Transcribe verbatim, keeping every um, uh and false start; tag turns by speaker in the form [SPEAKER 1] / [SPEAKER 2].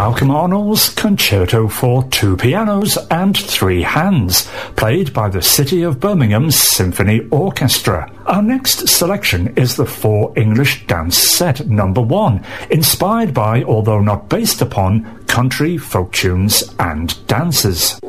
[SPEAKER 1] Malcolm Arnold's Concerto for Two Pianos and Three Hands, played by the City of Birmingham Symphony Orchestra. Our next selection is the Four English Dance Set number one, inspired by, although not based upon, country, folk tunes and dances.